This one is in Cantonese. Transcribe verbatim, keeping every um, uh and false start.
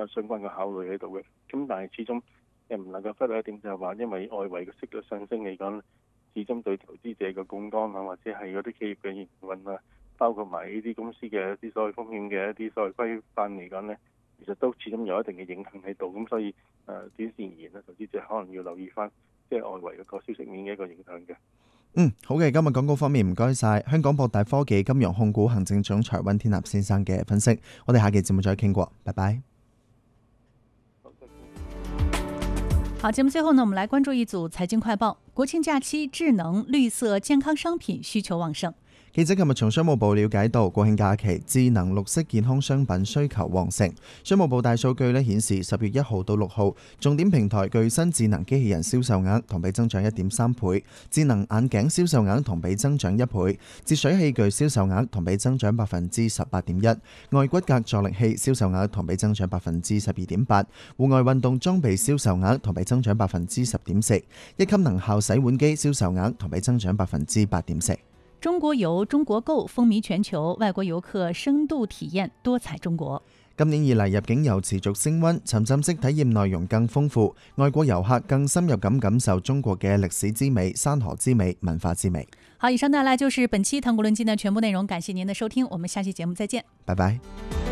誒相關嘅考慮喺度嘅。咁但係始終誒唔能夠忽略一點就係話，因為外圍嘅息率上升嚟講，始終對投資者嘅槓桿啊，或者係嗰啲企業嘅營運啊，包括埋呢啲公司嘅一啲所謂風險嘅一啲所謂規範嚟講咧，其實都始終有一定嘅影響喺度。咁所以誒短線而言咧，投資者可能要留意翻即係外圍嗰個消息面嘅一個影響嘅。 嗯，好嘅，今日廣告方面唔該晒香港博大科技金融控股行政總裁溫天納先生嘅分析，我哋下期節目再傾過，拜拜。 好，節目最後呢，我們來關注一組財經快報。國慶假期，智能、綠色、健康商品需求旺盛。 記者琴日從商務部了解到，國慶假期智能綠色健康商品需求旺盛。商務部大數據咧顯示，十月一號到六號，重點平台具新智能機器人銷售額同比增長一點三倍，智能眼鏡銷售額同比增長一倍，節水器具銷售額同比增長百分之十八點一，外骨骼助力器銷售額同比增長百分之十二點八，戶外運動裝備銷售額同比增長百分之十點四，一級能效洗碗機銷售額同比增長百分之八點四。 中國遊、中國購風靡全球，外國遊客深度體驗多彩中國。 今年以嚟入境遊持續升溫，沉浸式體驗內容更豐富，外國遊客更深入咁感受中國嘅歷史之美、山河之美、文化之美。 好，以上帶來就是本期談股論盡的全部內容，感謝您的收聽，我們下期節目再見， 拜拜。